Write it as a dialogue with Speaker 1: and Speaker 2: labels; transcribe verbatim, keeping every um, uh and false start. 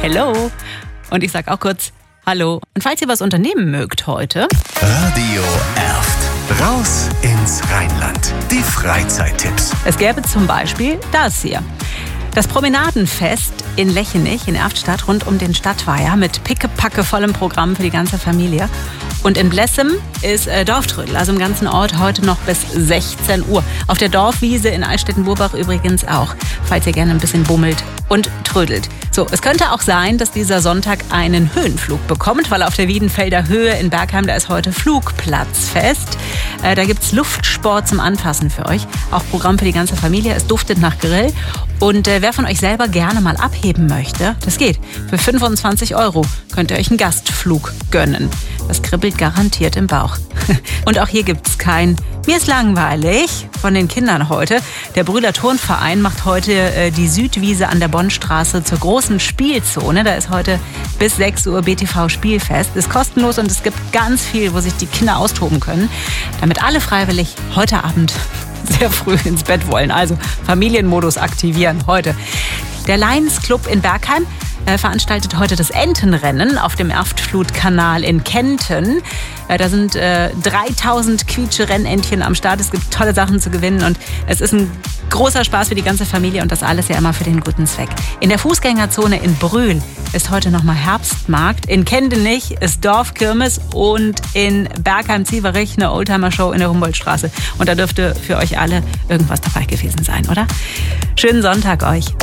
Speaker 1: Hello. Und ich sage auch kurz Hallo. Und falls ihr was unternehmen mögt heute...
Speaker 2: Radio Erft. Raus ins Rheinland. Die Freizeittipps.
Speaker 1: Es gäbe zum Beispiel das hier. Das Promenadenfest in Lechenich in Erftstadt rund um den Stadtweiher mit pickepacke vollem Programm für die ganze Familie. Und in Blessem ist äh, Dorftrödel, also im ganzen Ort heute noch bis sechzehn Uhr. Auf der Dorfwiese in Altstetten-Burbach übrigens auch, falls ihr gerne ein bisschen bummelt und trödelt. So, es könnte auch sein, dass dieser Sonntag einen Höhenflug bekommt, weil auf der Wiedenfelder Höhe in Bergheim, da ist heute Flugplatzfest. Äh, da gibt's Luftsport zum Anfassen für euch. Auch Programm für die ganze Familie. Es duftet nach Grill. Und äh, wer von euch selber gerne mal abheben möchte, das geht. Für fünfundzwanzig Euro könnt ihr euch einen Gastflug gönnen. Das kribbelt garantiert im Bauch. Und auch hier gibt's kein Mir ist langweilig von den Kindern heute. Der Brüder Turnverein macht heute äh, die Südwiese an der Bonnstraße zur großen Spielzone. Da ist heute bis sechs Uhr B T V-Spielfest. Ist kostenlos und es gibt ganz viel, wo sich die Kinder austoben können, damit alle freiwillig heute Abend sehr früh ins Bett wollen. Also Familienmodus aktivieren heute. Der Lions Club in Bergheim äh, veranstaltet heute das Entenrennen auf dem Erftflutkanal in Kenten. Äh, da sind äh, dreitausend quietsche Rennentchen am Start. Es gibt tolle Sachen zu gewinnen und es ist ein großer Spaß für die ganze Familie und das alles ja immer für den guten Zweck. In der Fußgängerzone in Brühl ist heute nochmal Herbstmarkt. In Kendenich ist Dorfkirmes und in Bergheim-Zieverich eine Oldtimer-Show in der Humboldtstraße. Und da dürfte für euch alle irgendwas dabei gewesen sein, oder? Schönen Sonntag euch.